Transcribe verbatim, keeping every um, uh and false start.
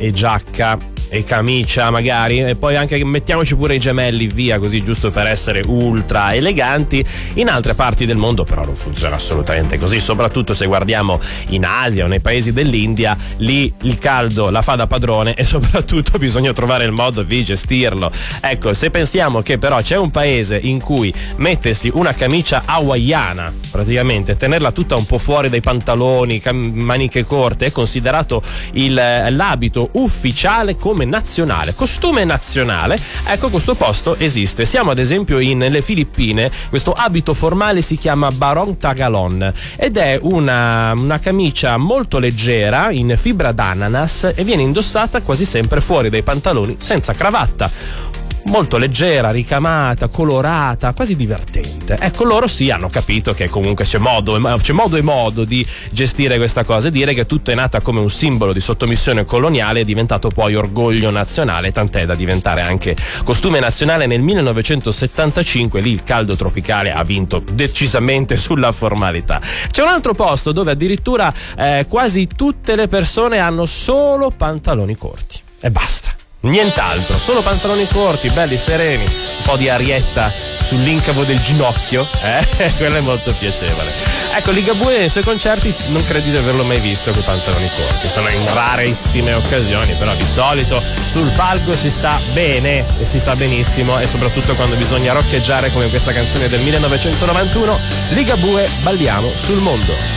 e giacca e camicia magari, e poi anche mettiamoci pure i gemelli via, così giusto per essere ultra eleganti. In altre parti del mondo però non funziona assolutamente così, soprattutto se guardiamo in Asia o nei paesi dell'India, lì il caldo la fa da padrone e soprattutto bisogna trovare il modo di gestirlo. Ecco, se pensiamo che però c'è un paese in cui mettersi una camicia hawaiana, praticamente tenerla tutta un po' fuori dai pantaloni, cam- maniche corte, è considerato il, l'abito ufficiale come nazionale, costume nazionale, ecco, questo posto esiste. Siamo ad esempio in, nelle Filippine. Questo abito formale si chiama Barong Tagalon ed è una, una camicia molto leggera in fibra d'ananas e viene indossata quasi sempre fuori dai pantaloni, senza cravatta. Molto leggera, ricamata, colorata, quasi divertente. Ecco, loro sì hanno capito che comunque c'è modo, c'è modo e modo di gestire questa cosa, e dire che tutto è nata come un simbolo di sottomissione coloniale e è diventato poi orgoglio nazionale, tant'è da diventare anche costume nazionale nel millenovecentosettantacinque. Lì il caldo tropicale ha vinto decisamente sulla formalità. C'è un altro posto dove addirittura eh, quasi tutte le persone hanno solo pantaloni corti e basta. Nient'altro, solo pantaloni corti, belli, sereni, un po' di arietta sull'incavo del ginocchio, eh? Quello è molto piacevole. Ecco, Ligabue nei suoi concerti non credo di averlo mai visto con i pantaloni corti, sono in rarissime occasioni, però di solito sul palco si sta bene e si sta benissimo, e soprattutto quando bisogna roccheggiare come questa canzone del millenovecentonovantuno, Ligabue, balliamo sul mondo.